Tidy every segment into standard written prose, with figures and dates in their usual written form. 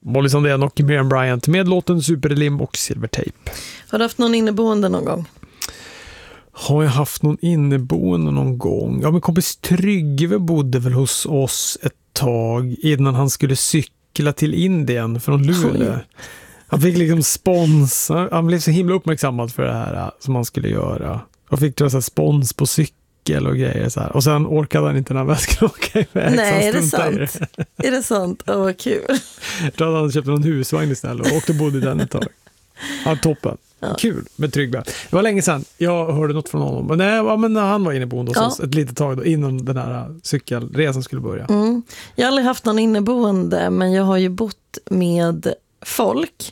Molly Sandén och Miriam Bryant med låten Superlim och Silvertape. Har du haft någon inneboende någon gång? Har jag haft någon inneboende någon gång? Ja, men kompis Tryggve bodde väl hos oss ett tag innan han skulle cykla till Indien från Luleå. Oj. Han fick liksom sponsor. Han blev så himla uppmärksammad för det här som han skulle göra. Och fick så här spons på cykel och grejer så här. Och sen orkade han inte när han skulle åka iväg. Nej, är det sant? Är det sant? Åh, vad kul. Jag tror att han köpte någon husvagn istället och åkte och bodde den ett tag. Ja, toppen. Ja. Kul med Tryggve. Det var länge sedan jag hörde något från honom. Men, nej, men han var inneboende hos oss ett litet tag då, innan den här cykelresan skulle börja. Jag har aldrig haft någon inneboende, men jag har ju bott med folk.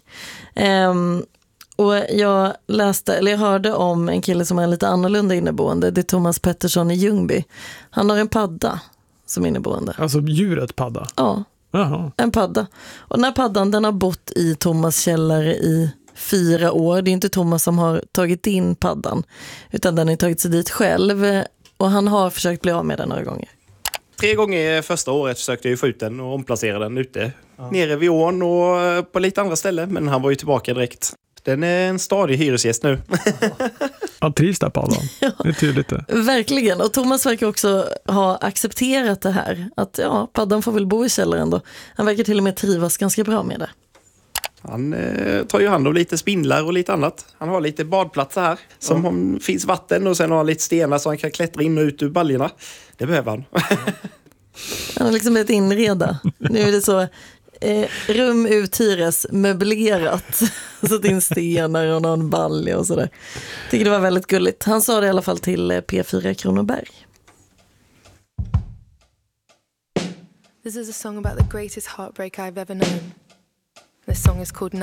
Och jag hörde om en kille som är lite annorlunda inneboende. Det är Thomas Pettersson i Ljungby. Han har en padda som inneboende. Alltså djuret padda? Ja, Jaha. En padda. Och den här paddan, den har bott i Thomas källare i 4 år. Det är inte Thomas som har tagit in paddan, utan den har tagit sig dit själv. Och han har försökt bli av med den några gånger. 3 gånger första året försökte jag få ut den och omplacera den ute. Nere vid ån och på lite andra ställen. Men han var ju tillbaka direkt. Den är en stadig hyresgäst nu. Han trivs där, paddan. Det är tydligt det. Verkligen. Och Thomas verkar också ha accepterat det här. Att paddan får väl bo i källaren då. Han verkar till och med trivas ganska bra med det. Han tar ju hand om lite spindlar och lite annat. Han har lite badplatser här som finns vatten och sen har han lite stenar så han kan klättra in och ut ur baljorna. Det behöver han. Han har liksom ett inreda. Nu är det så rum uthyres möblerat. Så det är stenar och någon balja och sådär. Tycker det var väldigt gulligt. Han sa det i alla fall till P4 Kronoberg. This is a song about the greatest heartbreak I've ever known. This song is called